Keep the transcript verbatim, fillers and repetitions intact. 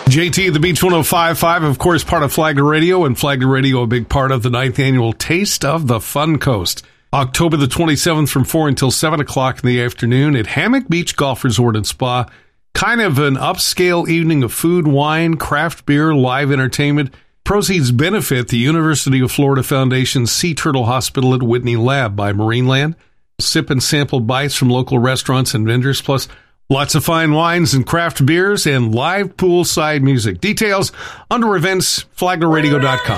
J T at the Beach one oh five point five, of course, part of Flagler Radio, and Flagler Radio, a big part of the ninth annual Taste of the Fun Coast. October the twenty-seventh from four until seven o'clock in the afternoon at Hammock Beach Golf Resort and Spa. Kind of an upscale evening of food, wine, craft beer, live entertainment. Proceeds benefit the University of Florida Foundation's Sea Turtle Hospital at Whitney Lab by Marineland. Sip and sample bites from local restaurants and vendors, plus lots of fine wines and craft beers and live poolside music. Details under events, flagler radio dot com.